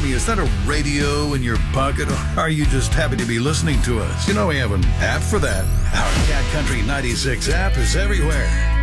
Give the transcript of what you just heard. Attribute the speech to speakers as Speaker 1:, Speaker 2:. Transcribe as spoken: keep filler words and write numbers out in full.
Speaker 1: me, is that a radio in your pocket, or are you just happy to be listening to us? You know we have an app for that. Our Cat Country ninety-six app is everywhere.